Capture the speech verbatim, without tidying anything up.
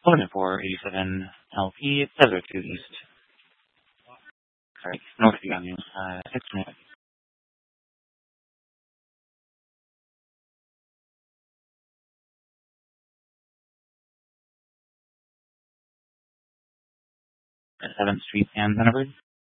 Limit four eighty-seven L P, Desert to the east. Sorry, north of you. Uh, six minutes. seventh Street and Thunderbird.